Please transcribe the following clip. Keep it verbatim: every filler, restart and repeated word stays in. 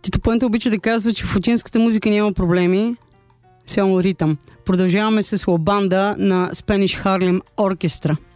Тито Пуенте обича да казва, че в латинската музика няма проблеми, само ритъм. Продължаваме с лабанда на Spanish Harlem Orchestra.